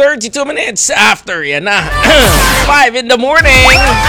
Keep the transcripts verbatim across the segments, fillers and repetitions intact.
thirty-two minutes after. Yan na. five in the morning.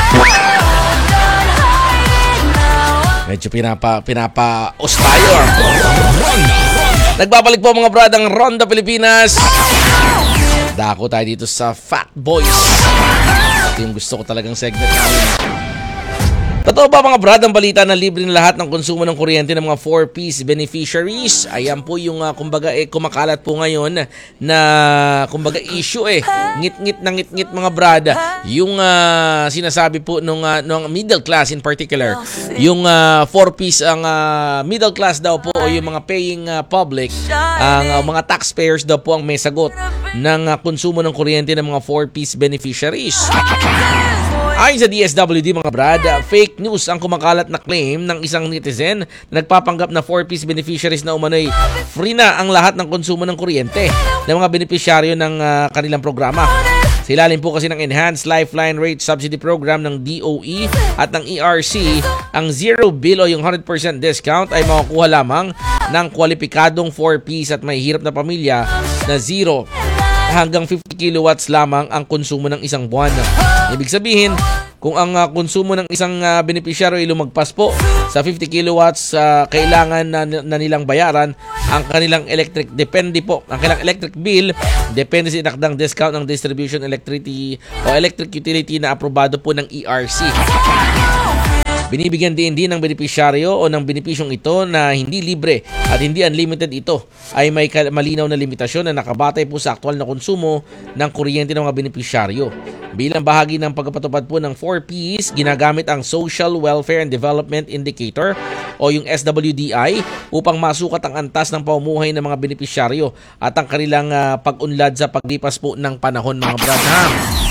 Medyo pinapa, pinapa-os tayo. Nagbabalik po mga brad ang Ronda Pilipinas. Dako tayo dito sa Fat Boys. Ito yung gusto ko talagang segment namin. Totoo ba mga brad ang balita na libre na lahat ng konsumo ng kuryente ng mga four-piece beneficiaries? Ayan po yung uh, kumbaga eh, kumakalat po ngayon na kumbaga issue eh. Ngit-ngit na ngit-ngit mga brad. Yung uh, sinasabi po nung, uh, nung middle class in particular. Yung uh, four-piece ang uh, middle class daw po o yung mga paying uh, public. Ang uh, mga taxpayers daw po ang may sagot ng uh, konsumo ng kuryente ng mga four-piece beneficiaries. Ayon sa D S W D mga brad, fake news ang kumakalat na claim ng isang netizen na nagpapanggap na four-piece beneficiaries na umano'y free na ang lahat ng konsumo ng kuryente ng mga benepisyaryo ng uh, kanilang programa. Sa ilalim po kasi ng Enhanced Lifeline Rate Subsidy Program ng D O E at ng E R C, ang zero bill o yung one hundred percent discount ay makukuha lamang ng kwalipikadong four-piece at may hirap na pamilya na zero hanggang fifty kilowatts lamang ang konsumo ng isang buwan. Ibig sabihin, kung ang uh, konsumo ng isang uh, benepisyaryo ay lumagpas po sa fifty kilowatts, uh, kailangan na, na nilang bayaran ang kanilang electric, depende po, ang kanilang electric bill, depende sa inakdang discount ng distribution electricity o electric utility na aprobado po ng E R C. Binibigyan din din ng benepisyaryo o ng benepisyong ito na hindi libre at hindi unlimited ito ay may malinaw na limitasyon na nakabatay po sa aktual na konsumo ng kuryente ng mga benepisyaryo. Bilang bahagi ng pagpapatupad po ng four-piece, ginagamit ang Social Welfare and Development Indicator o yung S W D I upang masukat ang antas ng pamumuhay ng mga benepisyaryo at ang kanilang uh, pag-unlad sa paglipas po ng panahon mga brad ha.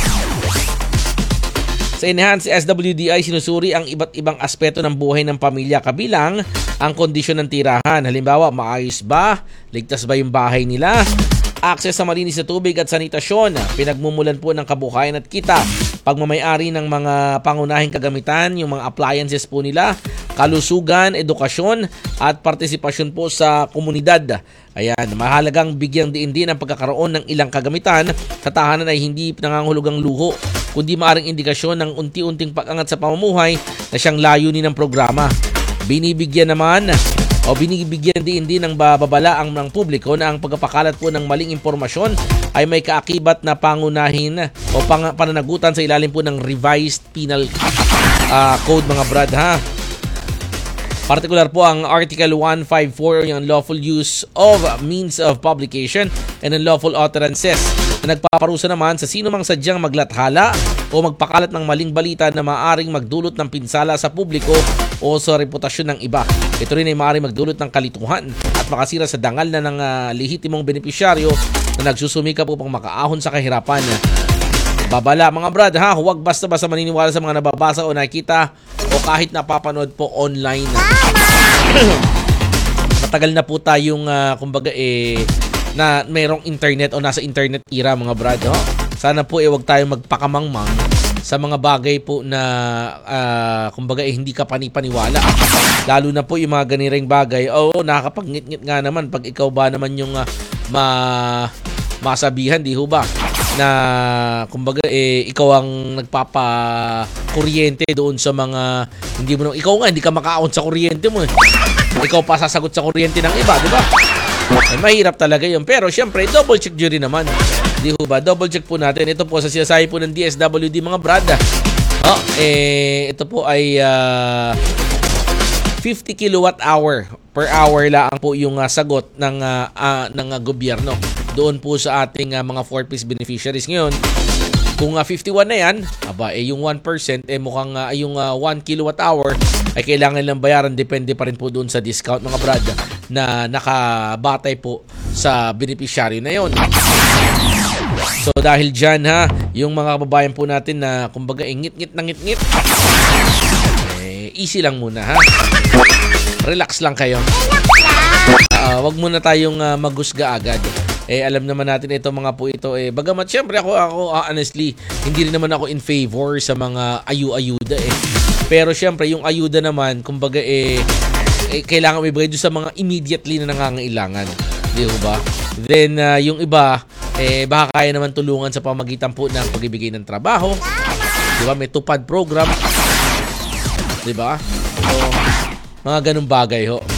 Sa Enhanced S W D I, sinusuri ang iba't ibang aspeto ng buhay ng pamilya kabilang ang kondisyon ng tirahan. Halimbawa, maayos ba? Ligtas ba yung bahay nila? Access sa malinis na tubig at sanitasyon, pinagmumulan po ng kabuhayan at kita, pagmamayari ng mga pangunahing kagamitan, yung mga appliances po nila, kalusugan, edukasyon at partisipasyon po sa komunidad. Ayan, mahalagang bigyang diin din ang pagkakaroon ng ilang kagamitan sa tahanan ay hindi nangangahulugang luho, kundi maaring indikasyon ng unti-unting pag-angat sa pamumuhay na siyang layunin ng programa. Binibigyan naman o binibigyan din din ng babala ang ng publiko na ang pagpapakalat po ng maling impormasyon ay may kaakibat na pangunahin o pang, pananagutan sa ilalim po ng revised penal uh, code mga brad ha. Partikular po ang Article one fifty-four, yung unlawful use of means of publication and unlawful utterances na nagpaparusa naman sa sino mang sadyang maglathala o magpakalat ng maling balita na maaaring magdulot ng pinsala sa publiko o sa reputasyon ng iba. Ito rin ay maaaring magdulot ng kalituhan at makasira sa dangal na ng uh, lehitimong benepisyaryo na nagsusumikap upang makaahon sa kahirapan. Babala mga brad ha, huwag basta-basta maniniwala sa mga nababasa o nakikita o kahit napapanood po online. Matagal na po tayong uh, kumbaga eh na mayroong internet o nasa internet era mga brad. Oh? Sana po eh wag tayong magpakamangmang sa mga bagay po na uh, kumbaga eh hindi ka panipaniwala. Lalo na po yung mga ganireng bagay. Oo, oh, nakakapag-ngit-ngit nga naman pag ikaw ba naman yung uh, ma masabihan, di ho ba? Na kumbaga eh ikaw ang nagpapa kuryente doon sa mga hindi mo ikaw nga hindi ka makaahon sa kuryente mo eh. Ikaw pa sasagot sa kuryente ng iba, di ba? Eh, mahirap talaga yun. Pero syempre, double check nyo rin naman. Di ho ba? Double check po natin. Ito po sa sinasabi po ng D S W D mga brada. Oh, eh, ito po ay uh, fifty kilowatt hour per hour lang po yung uh, sagot ng, uh, uh, ng uh, gobyerno. Doon po sa ating uh, mga four-piece beneficiaries ngayon. Kung uh, fifty-one na yan, aba, eh, yung one percent, eh, mukhang uh, yung uh, one kilowatt hour ay kailangan lang bayaran. Depende pa rin po doon sa discount mga brada na nakabatay po sa beneficiary na yon. So dahil dyan ha, yung mga kababayan po natin na kumbaga ingit-ngit na ngit-ngit, eh, easy lang muna ha. Relax lang kayo. Uh, wag muna tayong uh, magusga agad. Eh alam naman natin ito mga po ito eh bagamat syempre ako ako uh, honestly hindi rin naman ako in favor sa mga ayu-ayuda eh. Pero syempre yung ayuda naman kumbaga eh, eh kailangan ibigay doon sa mga immediately na nangangailangan, di ba? Then uh, yung iba eh baka kaya naman tulungan sa pamagitan po ng pagbibigay ng trabaho. Di ba? May tupad program. Di ba? So, mga ganung bagay ho.